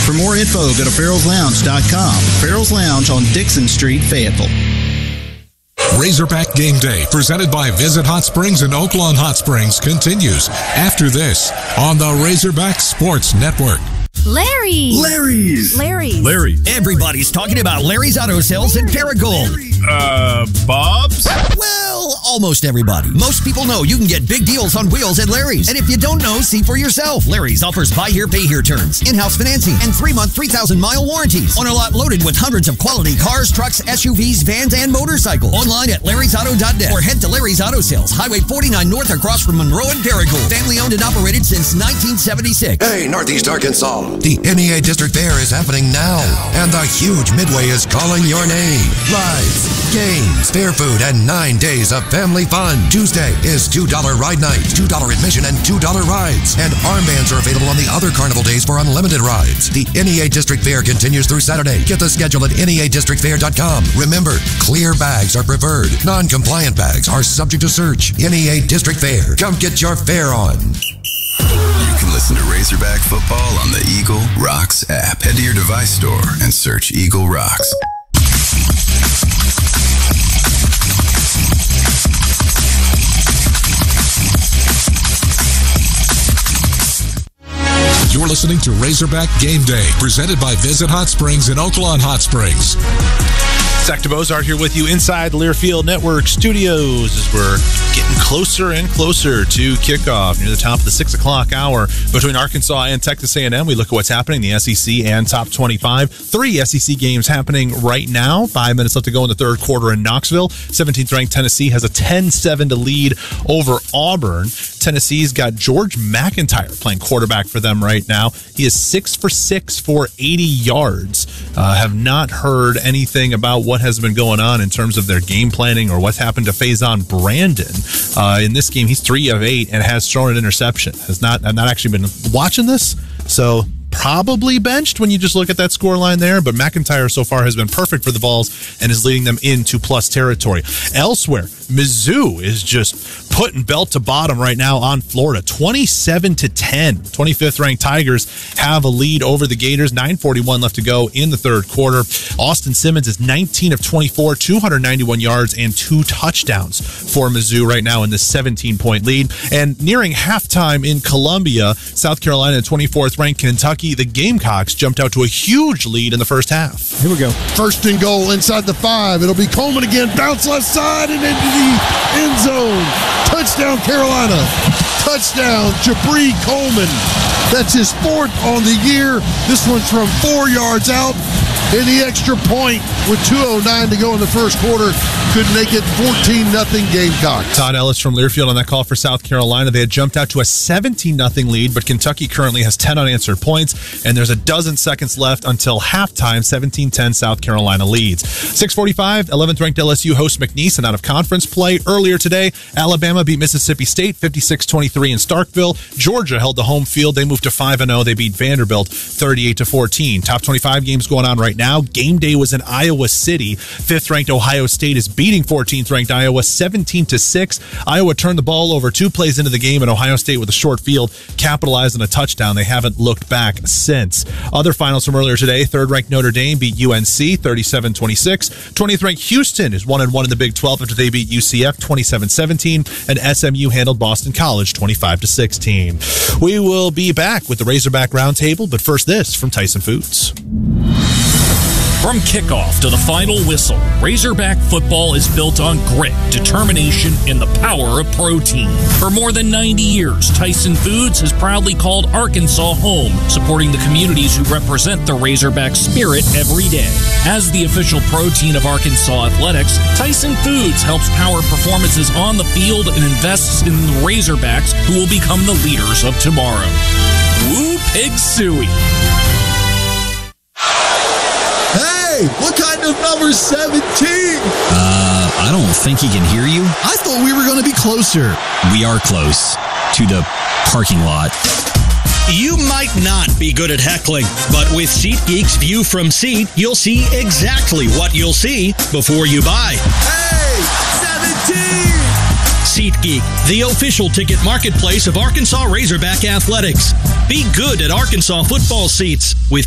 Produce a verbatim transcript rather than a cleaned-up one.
For more info, go to farrells lounge dot com. Farrell's Lounge on Dixon Street, Fayetteville. Razorback Game Day, presented by Visit Hot Springs and Oaklawn Hot Springs, continues after this on the Razorback Sports Network. Larry! Larry's! Larry's. Larry. Everybody's talking about Larry's Auto Sales in Paragould. Uh, Bob's? Well, almost everybody. Most people know you can get big deals on wheels at Larry's. And if you don't know, see for yourself. Larry's offers buy here, pay here terms, in-house financing, and three-month, three thousand mile warranties on a lot loaded with hundreds of quality cars, trucks, S U Vs, vans, and motorcycles. Online at larrys auto dot net or head to Larry's Auto Sales, Highway forty-nine North across from Monroe and Paragould. Family owned and operated since nineteen seventy-six. Hey, Northeast Arkansas. The N E A District Fair is happening now, and the huge Midway is calling your name. Rides, games, fair food, and nine days of family fun. Tuesday is two dollar ride night, two dollar admission, and two dollar rides. And armbands are available on the other carnival days for unlimited rides. The N E A District Fair continues through Saturday. Get the schedule at N E A district fair dot com. Remember, clear bags are preferred. Non-compliant bags are subject to search. N E A District Fair. Come get your fair on. You can listen to Razorback football on the Eagle Rocks app. Head to your device store and search Eagle Rocks. You're listening to Razorback Game Day, presented by Visit Hot Springs and Oaklawn Hot Springs. Zach DeBozart here with you inside Learfield Network Studios as we're getting closer and closer to kickoff near the top of the six o'clock hour between Arkansas and Texas A and M. We look at what's happening in the S E C and top twenty-five. Three S E C games happening right now. Five minutes left to go in the third quarter in Knoxville. seventeenth ranked Tennessee has a ten seven to lead over Auburn. Tennessee's got George McIntyre playing quarterback for them right now. He is six for six for eighty yards. Uh, have not heard anything about what has been going on in terms of their game planning or what's happened to Faison Brandon. Uh, in this game, he's three of eight and has thrown an interception. Has not, I've not actually been watching this, so probably benched when you just look at that score line there, but McIntyre so far has been perfect for the Vols and is leading them into plus territory. Elsewhere, Mizzou is just putting belt to bottom right now on Florida, twenty-seven to ten. twenty-fifth ranked Tigers have a lead over the Gators. nine forty-one left to go in the third quarter. Austin Simmons is nineteen of twenty-four, two hundred ninety-one yards and two touchdowns for Mizzou right now in this seventeen-point lead. And nearing halftime in Columbia, South Carolina and twenty-fourth ranked Kentucky, the Gamecocks jumped out to a huge lead in the first half. Here we go. First and goal inside the five. It'll be Coleman again. Bounce left side and into the end zone. Touchdown, Carolina. Touchdown, Jabri Coleman. That's his fourth on the year. This one's from four yards out. In the extra point with two oh nine to go in the first quarter. Couldn't make it. fourteen nothing Gamecocks. Todd Ellis from Learfield on that call for South Carolina. They had jumped out to a seventeen nothing lead, but Kentucky currently has ten unanswered points, and there's a dozen seconds left until halftime. seventeen ten South Carolina leads. six forty-five, eleventh ranked L S U hosts McNeese and out of conference play. Earlier today, Alabama beat Mississippi State fifty-six twenty-three in Starkville. Georgia held the home field. They moved to five and oh. They beat Vanderbilt thirty-eight to fourteen. Top twenty-five games going on right now. Game day was in Iowa City. Fifth ranked Ohio State is beating fourteenth ranked Iowa seventeen to six. Iowa turned the ball over two plays into the game, and Ohio State with a short field capitalized on a touchdown. They haven't looked back since. Other finals from earlier today, third ranked Notre Dame beat U N C thirty-seven twenty-six. twentieth ranked Houston is one and one in the Big twelve after they beat U C F twenty-seven seventeen, and S M U handled Boston College twenty-five to sixteen. We will be back with the Razorback Roundtable, but first this from Tyson Foods. From kickoff to the final whistle, Razorback football is built on grit, determination, and the power of protein. For more than ninety years, Tyson Foods has proudly called Arkansas home, supporting the communities who represent the Razorback spirit every day. As the official protein of Arkansas athletics, Tyson Foods helps power performances on the field and invests in the Razorbacks who will become the leaders of tomorrow. Woo Pig Suey! Hey, what kind of number seventeen? Uh, I don't think he can hear you. I thought we were going to be closer. We are close to the parking lot. You might not be good at heckling, but with SeatGeek's View from Seat, you'll see exactly what you'll see before you buy. Hey, seventeen! SeatGeek, the official ticket marketplace of Arkansas Razorback Athletics. Be good at Arkansas football seats with